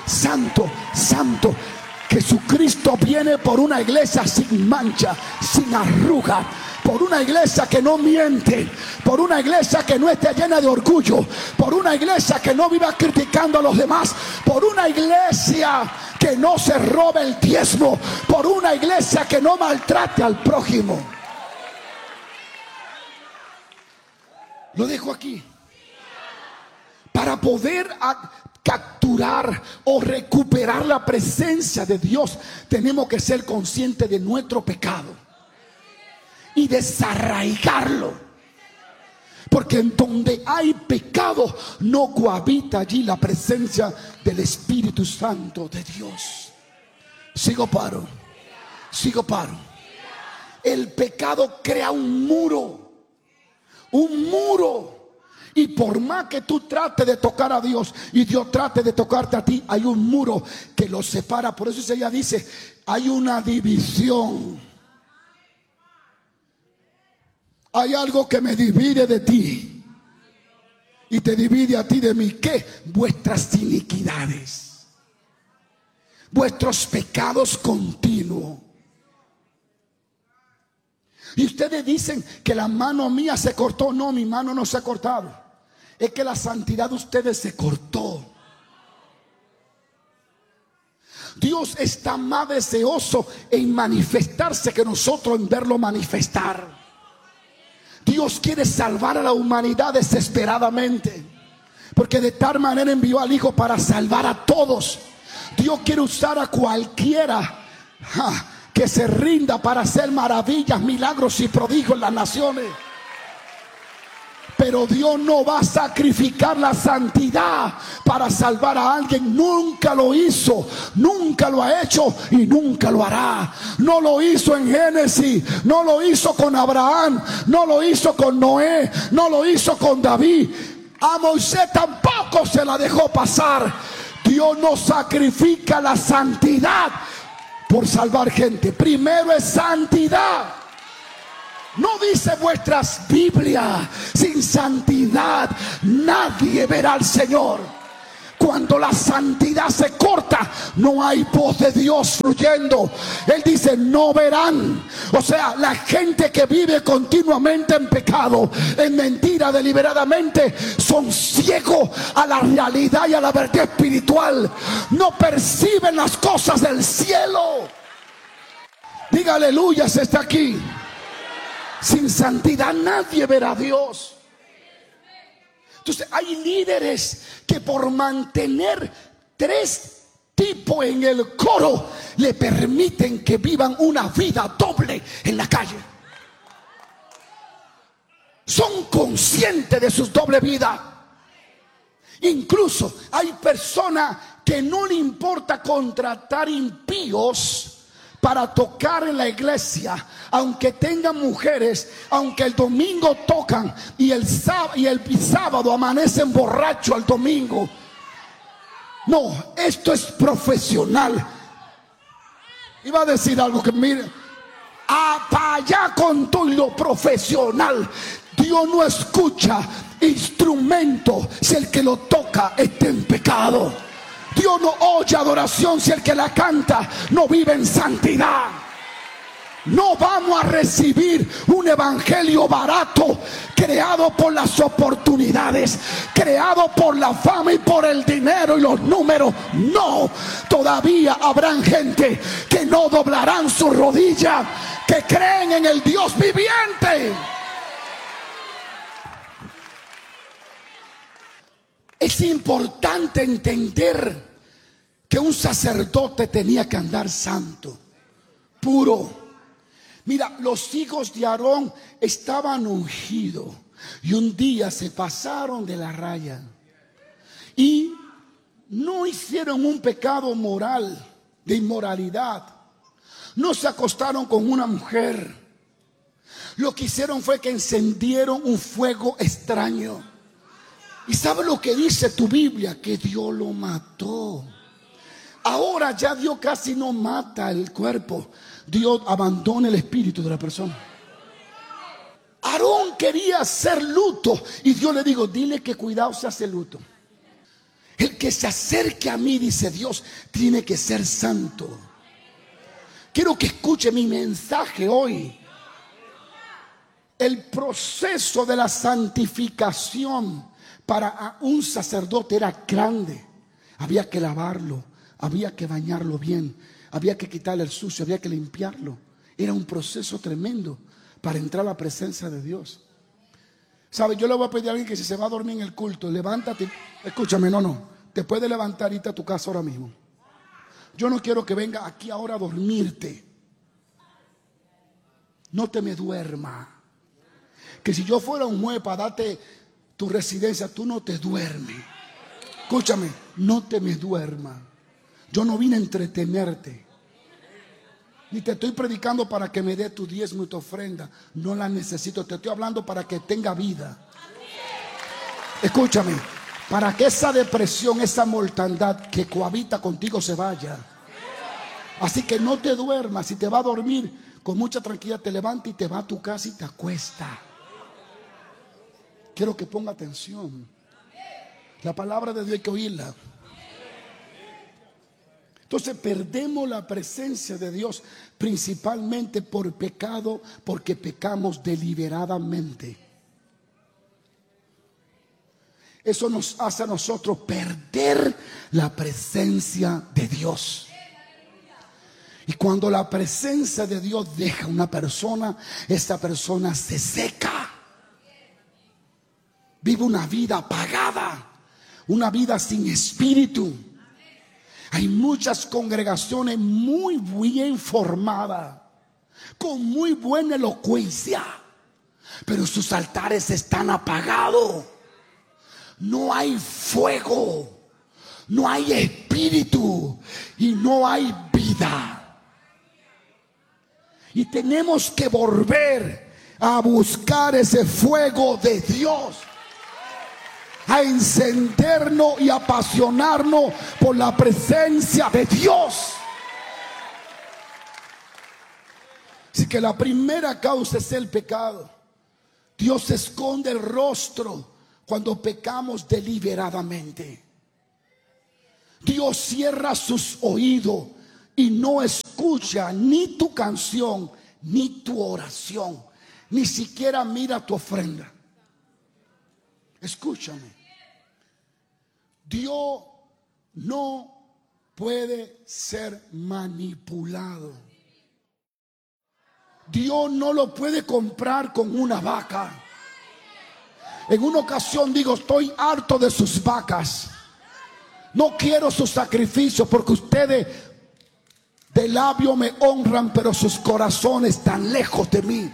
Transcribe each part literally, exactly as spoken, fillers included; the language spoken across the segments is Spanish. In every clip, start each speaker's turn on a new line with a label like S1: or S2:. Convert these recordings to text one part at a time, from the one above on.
S1: santo, santo. Jesucristo viene por una iglesia sin mancha, sin arruga, por una iglesia que no miente, por una iglesia que no esté llena de orgullo, por una iglesia que no viva criticando a los demás, por una iglesia que no se robe el diezmo, por una iglesia que no maltrate al prójimo. Lo dejo aquí. Para poder a, capturar o recuperar la presencia de Dios, tenemos que ser conscientes de nuestro pecado y desarraigarlo. Porque en donde hay pecado no cohabita allí la presencia del Espíritu Santo de Dios. Sigo paro, sigo paro. El pecado crea un muro, un muro. Y por más que tú trates de tocar a Dios y Dios trate de tocarte a ti, hay un muro que los separa. Por eso ella dice, hay una división. Hay algo que me divide de ti y te divide a ti de mí. ¿Qué? Vuestras iniquidades, vuestros pecados continuos. Y ustedes dicen que la mano mía se cortó. No, mi mano no se ha cortado. Es que la santidad de ustedes se cortó. Dios está más deseoso en manifestarse que nosotros en verlo manifestar. Dios quiere salvar a la humanidad desesperadamente, porque de tal manera envió al Hijo para salvar a todos. Dios quiere usar a cualquiera ja, que se rinda para hacer maravillas, milagros y prodigios en las naciones. Pero Dios no va a sacrificar la santidad para salvar a alguien. Nunca lo hizo, nunca lo ha hecho y nunca lo hará. No lo hizo en Génesis, no lo hizo con Abraham, no lo hizo con Noé, no lo hizo con David. A Moisés tampoco se la dejó pasar. Dios no sacrifica la santidad por salvar gente. Primero es santidad. No dice vuestras Biblias, sin santidad nadie verá al Señor. Cuando la santidad se corta, no hay voz de Dios fluyendo. Él dice, no verán. O sea, la gente que vive continuamente en pecado, en mentira, deliberadamente, son ciegos a la realidad y a la verdad espiritual. No perciben las cosas del cielo. Diga aleluya si está aquí. Sin santidad nadie verá a Dios. Entonces hay líderes que por mantener tres tipos en el coro le permiten que vivan una vida doble en la calle. Son conscientes de su doble vida. Incluso hay personas que no le importa contratar impíos para tocar en la iglesia, aunque tengan mujeres, aunque el domingo tocan y el sábado, y el sábado amanecen borrachos al domingo. No, esto es profesional. Iba a decir algo que mire, para allá con todo lo profesional. Dios no escucha instrumento si el que lo toca está en pecado. Dios no oye adoración si el que la canta no vive en santidad. No vamos a recibir un evangelio barato, creado por las oportunidades, creado por la fama y por el dinero y los números. No, todavía habrán gente que no doblarán su rodilla, que creen en el Dios viviente. Es importante entender que un sacerdote tenía que andar santo, puro. Mira, los hijos de Aarón estaban ungidos y un día se pasaron de la raya y no hicieron un pecado moral de inmoralidad. No se acostaron con una mujer. Lo que hicieron fue que encendieron un fuego extraño. ¿Y sabe lo que dice tu Biblia? Que Dios lo mató. Ahora ya Dios casi no mata el cuerpo. Dios abandona el espíritu de la persona. Aarón quería hacer luto y Dios le dijo, dile que cuidado se hace luto. El que se acerque a mí, dice Dios, tiene que ser santo. Quiero que escuche mi mensaje hoy. El proceso de la santificación para un sacerdote era grande. Había que lavarlo, había que bañarlo bien, había que quitarle el sucio, había que limpiarlo. Era un proceso tremendo para entrar a la presencia de Dios. ¿Sabe? Yo le voy a pedir a alguien que si se va a dormir en el culto, levántate. Escúchame, no, no. Te puedes levantar y irte a tu casa ahora mismo. Yo no quiero que venga aquí ahora a dormirte. No te me duerma. Que si yo fuera un juez para darte tu residencia, tú no te duermes. Escúchame, no te me duerma. Yo no vine a entretenerte. Ni te estoy predicando para que me dé tu diezmo y tu ofrenda. No la necesito. Te estoy hablando para que tenga vida. Escúchame, para que esa depresión, esa mortandad que cohabita contigo se vaya. Así que no te duermas. Si te va a dormir, con mucha tranquilidad te levanta y te va a tu casa y te acuesta. Quiero que ponga atención. La palabra de Dios hay que oírla. Entonces perdemos la presencia de Dios principalmente por pecado, porque pecamos deliberadamente. Eso nos hace a nosotros perder la presencia de Dios. Y cuando la presencia de Dios deja a una persona, esa persona se seca. Vive una vida apagada, una vida sin espíritu. Hay muchas congregaciones muy bien formadas, con muy buena elocuencia, pero sus altares están apagados. No hay fuego, no hay espíritu y no hay vida. Y tenemos que volver a buscar ese fuego de Dios, a encendernos y apasionarnos por la presencia de Dios. Así que la primera causa es el pecado. Dios esconde el rostro cuando pecamos deliberadamente. Dios cierra sus oídos y no escucha ni tu canción, ni tu oración, ni siquiera mira tu ofrenda. Escúchame. Dios no puede ser manipulado. Dios no lo puede comprar con una vaca. En una ocasión digo, estoy harto de sus vacas. No quiero sus sacrificios porque ustedes de labio me honran, pero sus corazones están lejos de mí.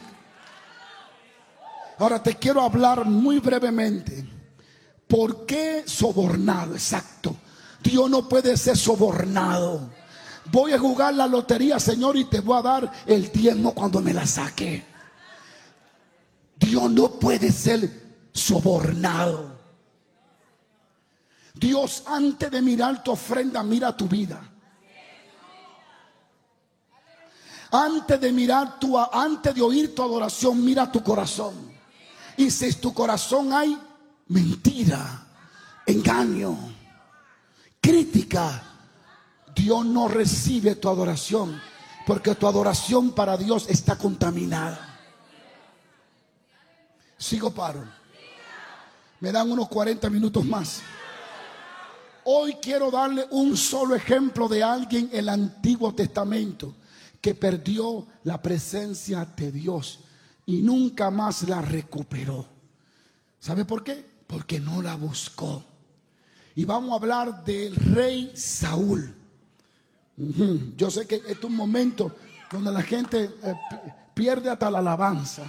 S1: Ahora te quiero hablar muy brevemente. ¿Por qué sobornado? Exacto. Dios no puede ser sobornado. Voy a jugar la lotería, Señor, y te voy a dar el diezmo cuando me la saque. Dios no puede ser sobornado. Dios, antes de mirar tu ofrenda, mira tu vida. Antes de mirar tu, antes de oír tu adoración, mira tu corazón. Y si en tu corazón hay mentira, engaño, crítica, Dios no recibe tu adoración, porque tu adoración para Dios está contaminada. Sigo paro. Me dan unos cuarenta minutos más. Hoy quiero darle un solo ejemplo de alguien en el Antiguo Testamento que perdió la presencia de Dios y nunca más la recuperó. ¿Sabe por qué? Porque no la buscó. Y vamos a hablar del rey Saúl. Uh-huh. Yo sé que este es un momento donde la gente eh, pierde hasta la alabanza.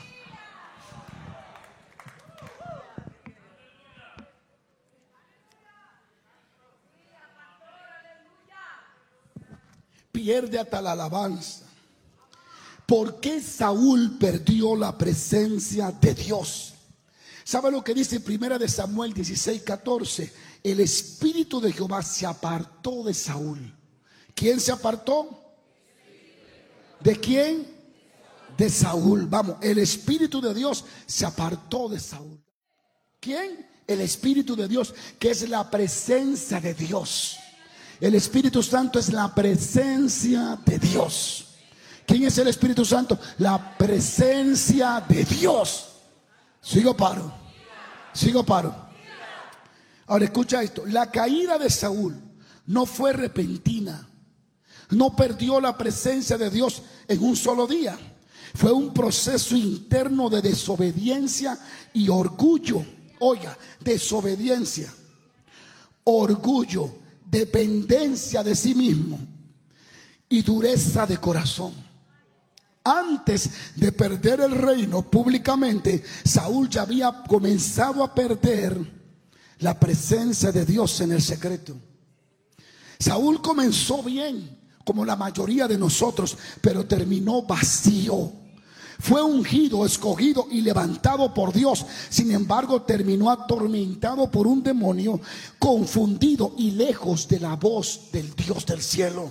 S1: Pierde hasta la alabanza. ¿Por qué Saúl perdió la presencia de Dios? ¿Sabe lo que dice Primera de Samuel dieciséis, catorce? El espíritu de Jehová se apartó de Saúl. ¿Quién se apartó? ¿De quién? De Saúl. Vamos, el espíritu de Dios se apartó de Saúl. ¿Quién? El Espíritu de Dios, que es la presencia de Dios. El Espíritu Santo es la presencia de Dios. ¿Quién es el Espíritu Santo? La presencia de Dios. Sigo paro. Sigo paro. Ahora escucha esto. La caída de Saúl no fue repentina. No perdió la presencia de Dios en un solo día. Fue un proceso interno de desobediencia y orgullo. Oiga, desobediencia, orgullo, dependencia de sí mismo y dureza de corazón. Antes de perder el reino públicamente, Saúl ya había comenzado a perder la presencia de Dios en el secreto. Saúl comenzó bien, como la mayoría de nosotros, pero terminó vacío. Fue ungido, escogido y levantado por Dios. Sin embargo, terminó atormentado por un demonio, confundido y lejos de la voz del Dios del cielo.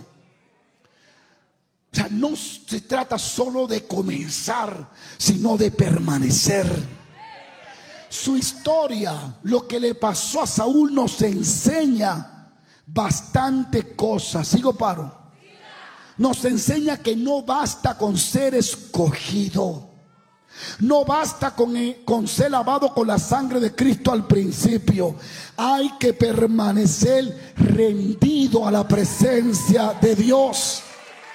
S1: O sea, no se trata solo de comenzar, sino de permanecer. Su historia, lo que le pasó a Saúl, nos enseña bastante cosas. Sigo paro. Nos enseña que no basta con ser escogido. No basta con, con ser lavado con la sangre de Cristo al principio. Hay que permanecer rendido a la presencia de Dios.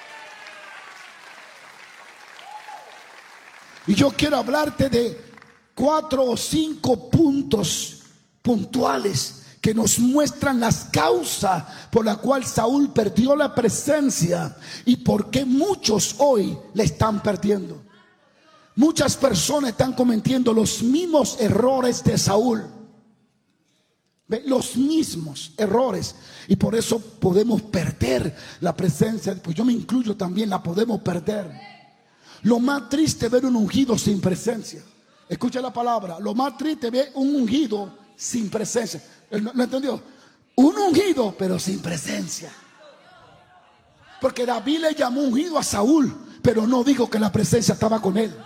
S1: Y yo quiero hablarte de cuatro o cinco puntos puntuales que nos muestran las causas por las cuales Saúl perdió la presencia y por qué muchos hoy le están perdiendo. Muchas personas están cometiendo los mismos errores de Saúl. ¿Ve? Los mismos errores. Y por eso podemos perder la presencia. Pues yo me incluyo también, la podemos perder. Lo más triste es ver un ungido sin presencia. Escucha la palabra. Lo más triste es ver un ungido sin presencia. ¿Lo, lo entendió? Un ungido pero sin presencia. Porque David le llamó ungido a Saúl, pero no dijo que la presencia estaba con él.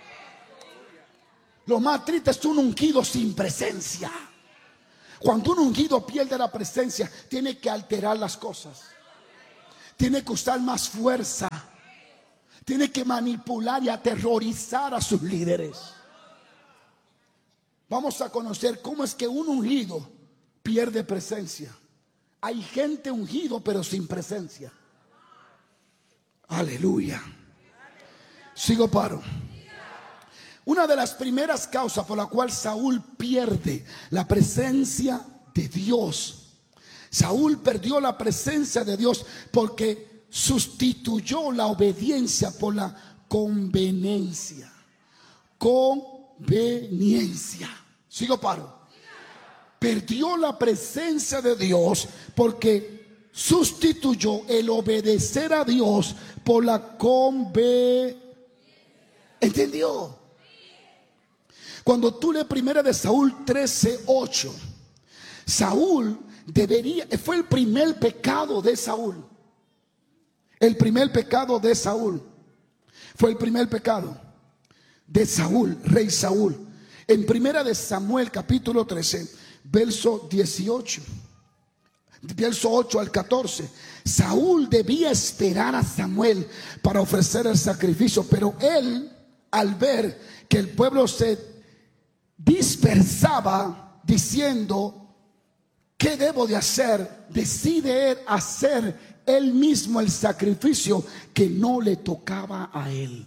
S1: Lo más triste es un ungido sin presencia. Cuando un ungido pierde la presencia, tiene que alterar las cosas. Tiene que usar más fuerza. Tiene que manipular y aterrorizar a sus líderes. Vamos a conocer cómo es que un ungido pierde presencia. Hay gente ungido pero sin presencia. Aleluya. Sigo paro. Una de las primeras causas por la cual Saúl pierde la presencia de Dios. Saúl perdió la presencia de Dios porque sustituyó la obediencia por la conveniencia. Conveniencia. Sigo paro. Perdió la presencia de Dios porque sustituyó el obedecer a Dios por la conveniencia. ¿Entendió? Cuando tú lees primera de Saúl trece ocho, Saúl debería, fue el primer pecado de Saúl. El primer pecado de Saúl fue el primer pecado de Saúl, rey Saúl. En primera de Samuel capítulo trece, verso dieciocho, verso ocho al catorce, Saúl debía esperar a Samuel para ofrecer el sacrificio, pero él, al ver que el pueblo se dispersaba diciendo, ¿qué debo de hacer? Decide él hacer él mismo el sacrificio que no le tocaba a él.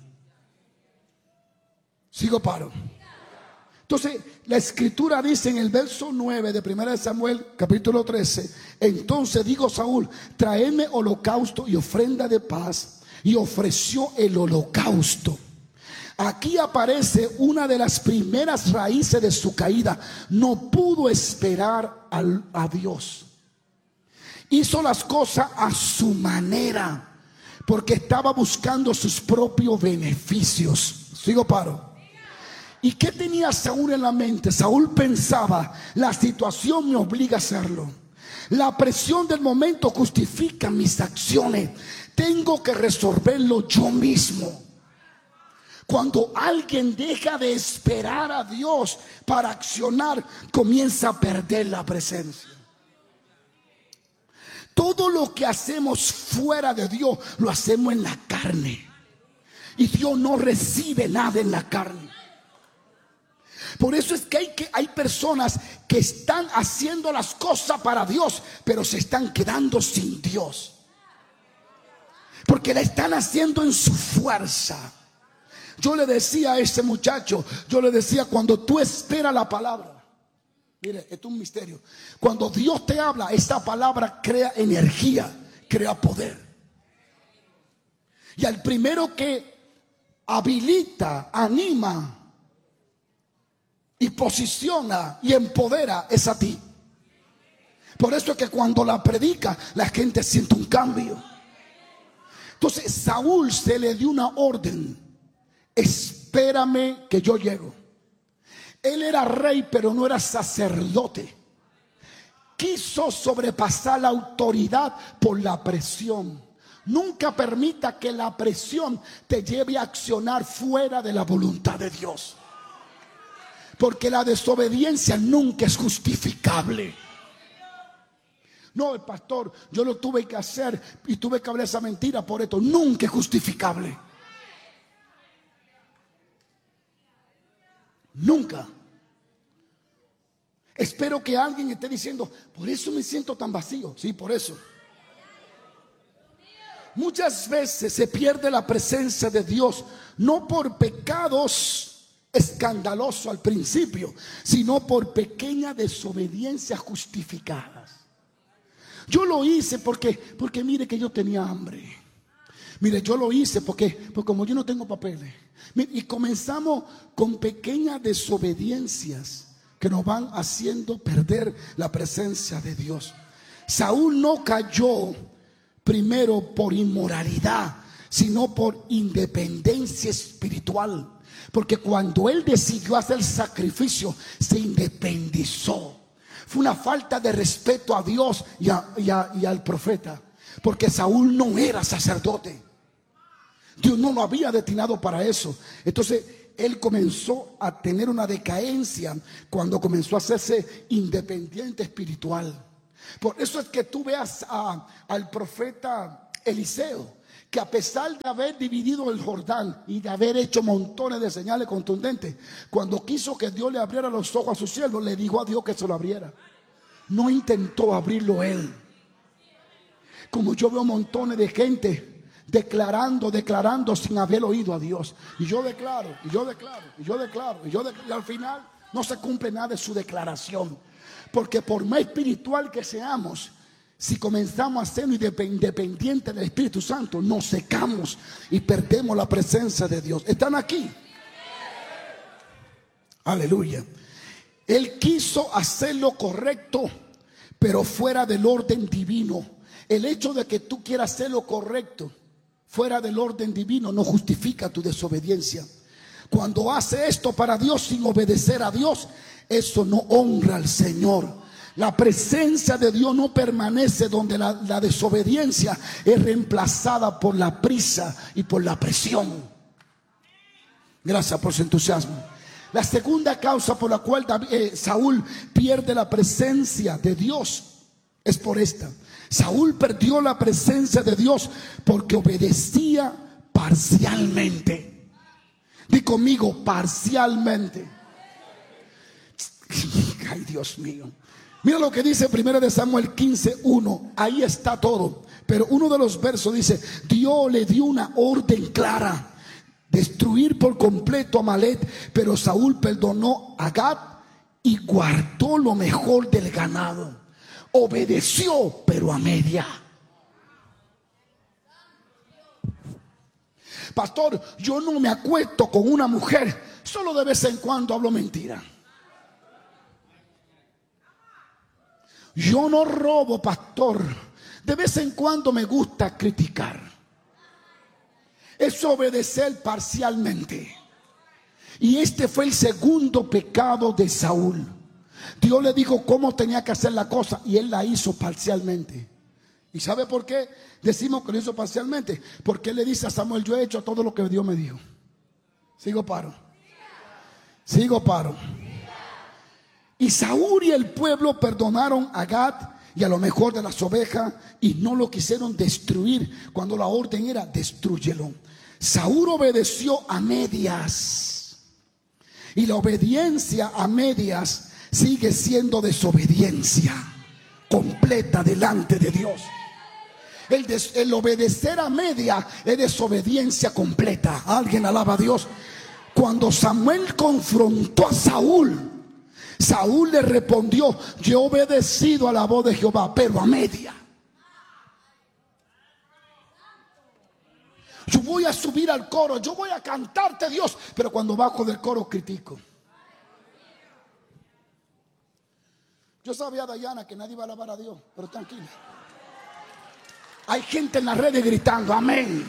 S1: Sigo paro. Entonces la escritura dice en el verso nueve de primera de Samuel capítulo trece, entonces dijo Saúl, traedme holocausto y ofrenda de paz, y ofreció el holocausto. Aquí aparece una de las primeras raíces de su caída. No pudo esperar al, a Dios. Hizo las cosas a su manera porque estaba buscando sus propios beneficios. Sigo paro. ¿Y qué tenía Saúl en la mente? Saúl pensaba, la situación me obliga a hacerlo. La presión del momento justifica mis acciones. Tengo que resolverlo yo mismo. Cuando alguien deja de esperar a Dios para accionar, comienza a perder la presencia. Todo lo que hacemos fuera de Dios lo hacemos en la carne. Y Dios no recibe nada en la carne. Por eso es que hay, que hay personas que están haciendo las cosas para Dios, pero se están quedando sin Dios. Porque la están haciendo en su fuerza. Yo le decía a ese muchacho, yo le decía, cuando tú esperas la palabra, mire, esto es un misterio. Cuando Dios te habla, esta palabra crea energía, crea poder. Y al primero que habilita, anima y posiciona y empodera es a ti. Por eso es que cuando la predica, la gente siente un cambio. Entonces Saúl se le dio una orden: espérame que yo llego. Él era rey, pero no era sacerdote. Quiso sobrepasar la autoridad por la presión. Nunca permita que la presión te lleve a accionar fuera de la voluntad de Dios. Porque la desobediencia nunca es justificable. No, el pastor, yo lo tuve que hacer y tuve que hablar esa mentira por esto. Nunca es justificable. Nunca. Espero que alguien esté diciendo, por eso me siento tan vacío. Sí, por eso. Muchas veces se pierde la presencia de Dios, no por pecados escandalosos al principio, sino por pequeñas desobediencias justificadas. Yo lo hice porque, porque mire que yo tenía hambre. Mire, yo lo hice porque, porque como yo no tengo papeles. Y comenzamos con pequeñas desobediencias que nos van haciendo perder la presencia de Dios. Saúl no cayó primero por inmoralidad, sino por independencia espiritual. Porque cuando él decidió hacer sacrificio, se independizó. Fue una falta de respeto a Dios y, a, y, a, y al profeta. Porque Saúl no era sacerdote. Dios no lo había destinado para eso. Entonces él comenzó a tener una decadencia cuando comenzó a hacerse independiente espiritual. Por eso es que tú veas a, al profeta Eliseo, que a pesar de haber dividido el Jordán y de haber hecho montones de señales contundentes, cuando quiso que Dios le abriera los ojos a su siervo, le dijo a Dios que se lo abriera. No intentó abrirlo él. Como yo veo montones de gente declarando, declarando sin haber oído a Dios. Y yo declaro, y yo declaro, y yo declaro, y yo declaro, y al final no se cumple nada de su declaración. Porque por más espiritual que seamos, si comenzamos a ser independientes del Espíritu Santo, nos secamos y perdemos la presencia de Dios. ¿Están aquí? Aleluya. Él quiso hacer lo correcto, pero fuera del orden divino. El hecho de que tú quieras hacer lo correcto fuera del orden divino no justifica tu desobediencia. Cuando hace esto para Dios sin obedecer a Dios, eso no honra al Señor. La presencia de Dios no permanece donde la, la desobediencia es reemplazada por la prisa y por la presión. Gracias por su entusiasmo. La segunda causa por la cual David, eh, Saúl pierde la presencia de Dios es por esta. Saúl perdió la presencia de Dios porque obedecía parcialmente. Di conmigo, parcialmente. Ay, Dios mío. Mira lo que dice primero de Samuel quince uno. Ahí está todo. Pero uno de los versos dice: Dios le dio una orden clara: destruir por completo a Amalek. Pero Saúl perdonó a Gad y guardó lo mejor del ganado. Obedeció, pero a media. Pastor, yo no me acuesto con una mujer, solo de vez en cuando hablo mentira. Yo no robo, pastor, de vez en cuando me gusta criticar. Es obedecer parcialmente. Y este fue el segundo pecado de Saúl. Dios le dijo cómo tenía que hacer la cosa y él la hizo parcialmente. ¿Y sabe por qué decimos que lo hizo parcialmente? Porque él le dice a Samuel: yo he hecho todo lo que Dios me dijo. Sigo paro. Sigo paro. Y Saúl y el pueblo perdonaron a Gad y a lo mejor de las ovejas y no lo quisieron destruir cuando la orden era destrúyelo. Saúl obedeció a medias. Y la obediencia a medias sigue siendo desobediencia completa delante de Dios. El, des, el obedecer a media es desobediencia completa. Alguien alaba a Dios. Cuando Samuel confrontó a Saúl, Saúl le respondió: yo he obedecido a la voz de Jehová, pero a media. Yo voy a subir al coro, yo voy a cantarte, Dios, pero cuando bajo del coro critico. Yo sabía, Dayana, que nadie iba a alabar a Dios, pero tranquila. Hay gente en las redes gritando amén.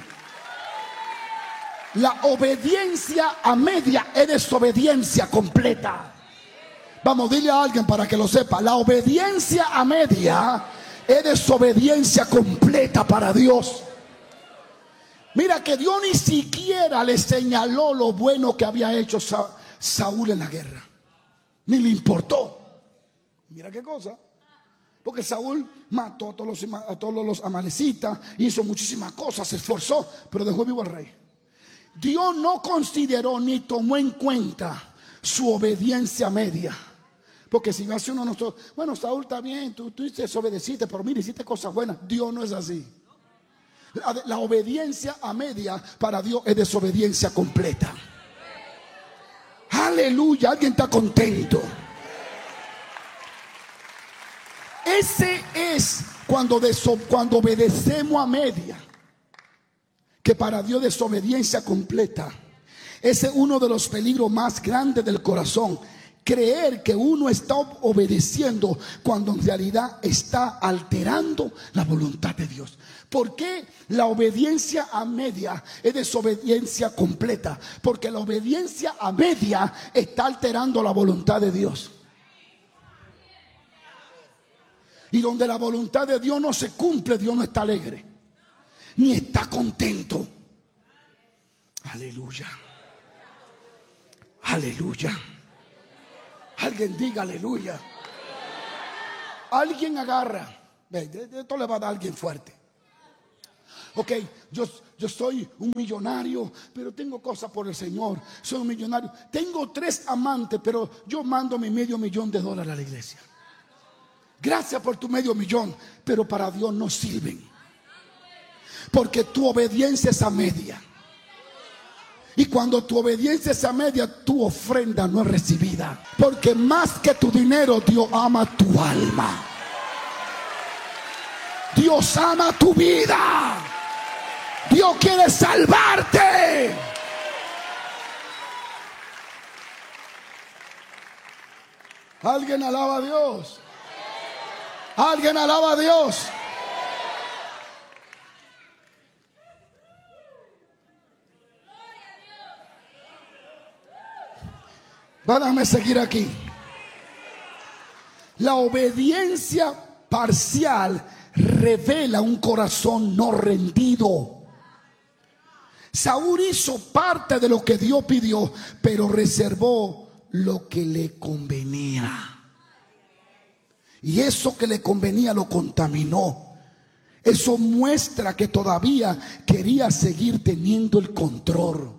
S1: La obediencia a media es desobediencia completa. Vamos, dile a alguien para que lo sepa. La obediencia a media es desobediencia completa para Dios. Mira que Dios ni siquiera le señaló lo bueno que había hecho Sa- Saúl en la guerra. Ni le importó. Mira qué cosa. Porque Saúl mató a todos los, a todos los amalecitas, hizo muchísimas cosas, se esforzó, pero dejó vivo al rey. Dios no consideró ni tomó en cuenta su obediencia media. Porque si hace uno nosotros, bueno, Saúl está bien, tú, tú desobedeciste, pero mira, hiciste cosas buenas. Dios no es así. La, la obediencia a media para Dios es desobediencia completa. Aleluya, alguien está contento. Ese es cuando, deso, cuando obedecemos a media, que para Dios desobediencia completa. Ese es uno de los peligros más grandes del corazón. Creer que uno está obedeciendo cuando en realidad está alterando la voluntad de Dios. ¿Por qué la obediencia a media es desobediencia completa? Porque la obediencia a media está alterando la voluntad de Dios. Y donde la voluntad de Dios no se cumple, Dios no está alegre, ni está contento. Aleluya. Aleluya. Alguien diga aleluya. Alguien agarra. Esto le va a dar a alguien fuerte. Ok, yo, yo soy un millonario, pero tengo cosas por el Señor. Soy un millonario. Tengo tres amantes, pero yo mando mi medio millón de dólares a la iglesia. Gracias por tu medio millón, pero para Dios no sirven. Porque tu obediencia es a media. Y cuando tu obediencia es a media, tu ofrenda no es recibida. Porque más que tu dinero, Dios ama tu alma. Dios ama tu vida. Dios quiere salvarte. Alguien alaba a Dios. Alguien alaba a Dios. Déjame seguir aquí. La obediencia parcial revela un corazón no rendido. Saúl hizo parte de lo que Dios pidió, pero reservó lo que le convenía. Y eso que le convenía lo contaminó. Eso muestra que todavía quería seguir teniendo el control.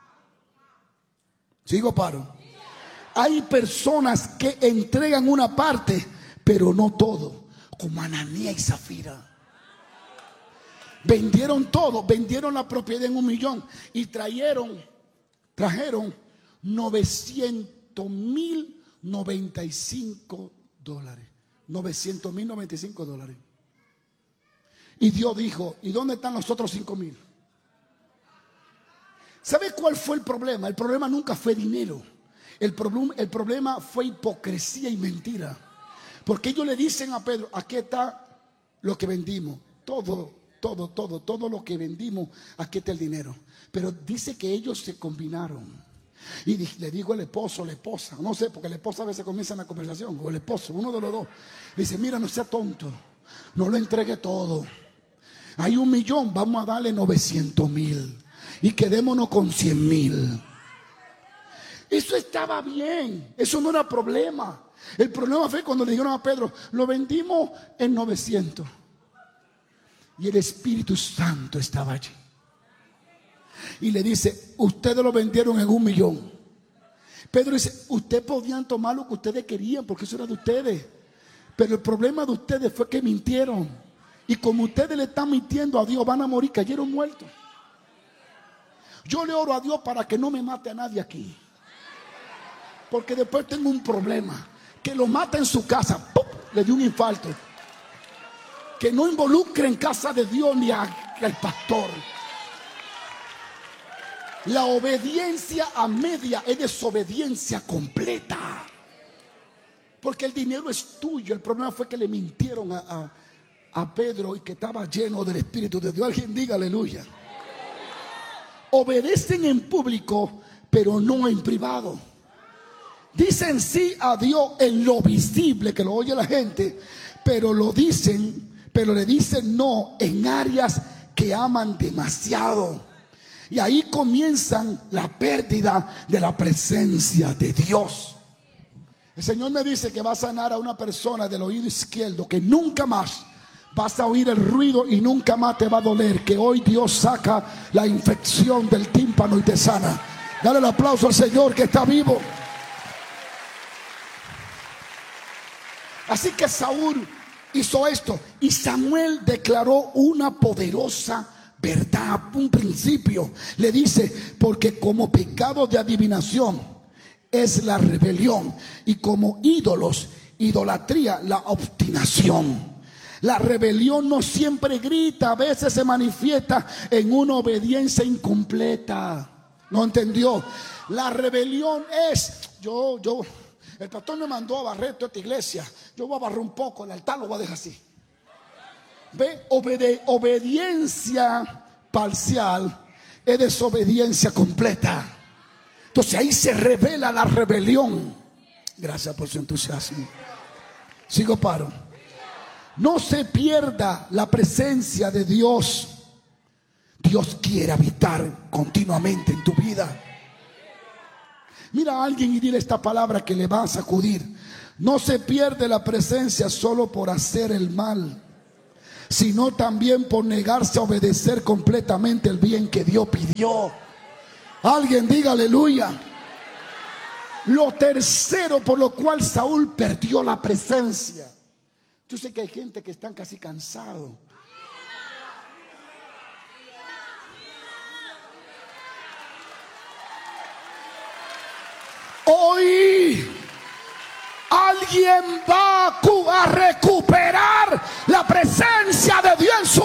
S1: ¿Sigo, paro? Hay personas que entregan una parte, pero no todo, como Ananías y Zafira. Vendieron todo, vendieron la propiedad en un millón y trajeron, trajeron novecientos mil noventa y cinco dólares. novecientos mil noventa y cinco dólares. Y Dios dijo: ¿y dónde están los otros cinco mil? ¿Sabe cuál fue el problema? El problema nunca fue dinero. El problema, el problema fue hipocresía y mentira. Porque ellos le dicen a Pedro: aquí está lo que vendimos. Todo, todo, todo, todo lo que vendimos, aquí está el dinero. Pero dice que ellos se combinaron. Y le digo al esposo, la esposa, no sé, porque la esposa a veces comienza la conversación, o el esposo, uno de los dos. Dice: mira, no sea tonto, no lo entregue todo. Hay un millón, vamos a darle novecientos mil. Y quedémonos con cien mil. Eso estaba bien, eso no era problema. El problema fue cuando le dijeron a Pedro, lo vendimos en novecientos. Y el Espíritu Santo estaba allí. Y le dice, ustedes lo vendieron en un millón. Pedro dice, ustedes podían tomar lo que ustedes querían porque eso era de ustedes. Pero el problema de ustedes fue que mintieron. Y como ustedes le están mintiendo a Dios, van a morir, cayeron muertos. Yo le oro a Dios para que no me mate a nadie aquí. Porque después tengo un problema. Que lo mate en su casa. ¡Pum! Le dio un infarto. Que no involucre en casa de Dios ni a, al pastor. La obediencia a media es desobediencia completa. Porque el dinero es tuyo. El problema fue que le mintieron a, a, a Pedro y que estaba lleno del Espíritu de Dios. Alguien diga aleluya. Obedecen en público, pero no en privado. Dicen sí a Dios en lo visible, que lo oye la gente, pero lo dicen, pero le dicen no en áreas que aman demasiado. Y ahí comienzan la pérdida de la presencia de Dios. El Señor me dice que va a sanar a una persona del oído izquierdo, que nunca más vas a oír el ruido y nunca más te va a doler. Que hoy Dios saca la infección del tímpano y te sana. Dale el aplauso al Señor que está vivo. Así que Saúl hizo esto y Samuel declaró una poderosa verdad, un principio. Le dice, porque como pecado de adivinación es la rebelión y como ídolos, idolatría, la obstinación. La rebelión no siempre grita, a veces se manifiesta en una obediencia incompleta. ¿No entendió? La rebelión es, yo, yo, el pastor me mandó a barrer toda esta iglesia. Yo voy a barrer un poco, el altar lo voy a dejar así. ¿Ve? Obede, obediencia parcial es desobediencia completa. Entonces ahí se revela la rebelión. Gracias por su entusiasmo. Sigo paro. No se pierda la presencia de Dios. Dios quiere habitar continuamente en tu vida. Mira a alguien y dile esta palabra que le va a sacudir. No se pierde la presencia solo por hacer el mal, sino también por negarse a obedecer completamente el bien que Dios pidió. Alguien diga aleluya. Lo tercero por lo cual Saúl perdió la presencia. Yo sé que hay gente que están casi cansados. Hoy alguien va